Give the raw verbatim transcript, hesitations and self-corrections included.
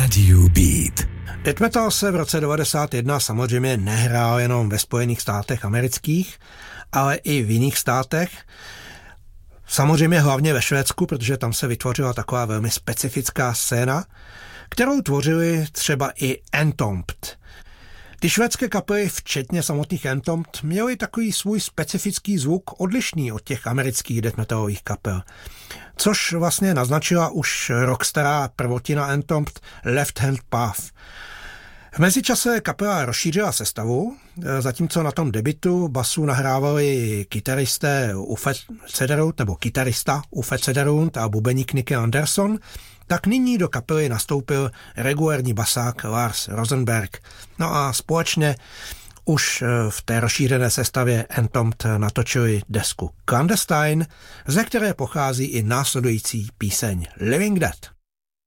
Radio Beat. Death metal se v roce devadesát jedna samozřejmě nehrál jenom ve Spojených státech amerických, ale i v jiných státech. Samozřejmě hlavně ve Švédsku, protože tam se vytvořila taková velmi specifická scéna, kterou tvořili třeba i Entombed. Ty švédské kapely, včetně samotných Entombed, měly takový svůj specifický zvuk odlišný od těch amerických death metalových kapel, což vlastně naznačila už rok stará prvotina Entombed Left Hand Path. V mezičase kapela rozšířila sestavu, zatímco na tom debutu basu nahrávali kytaristé Uffe Cederund, nebo kytarista Uffe Cederund a bubeník Nicky Andersson, tak nyní do kapely nastoupil regulérní basák Lars Rosenberg. No a společně už v té rozšířené sestavě Entombed natočili desku Clandestine, ze které pochází i následující píseň Living Dead.